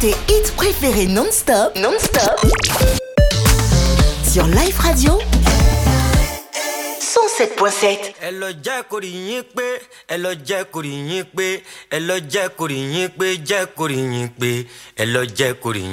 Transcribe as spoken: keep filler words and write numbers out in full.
tes hits préférés non-stop, non-stop, sur Life Radio cent sept point sept. ẹ lọ jẹ́ kó rí yín pé ẹ lọ jẹ́ kó rí yín pé ẹ lọ jẹ́ kó rí yín pé jẹ́ kó rí yín pé ẹ lọ jẹ́ kó rí yín.